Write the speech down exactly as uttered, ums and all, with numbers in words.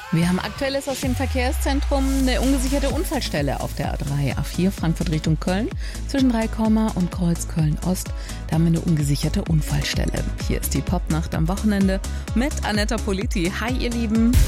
Wir haben Aktuelles aus dem Verkehrszentrum. Eine ungesicherte Unfallstelle auf der A drei, A vier, Frankfurt Richtung Köln. Zwischen Dreikomma und Kreuzköln-Ost. Da haben wir eine ungesicherte Unfallstelle. Hier ist die Popnacht am Wochenende mit Anetta Politi. Hi, ihr Lieben.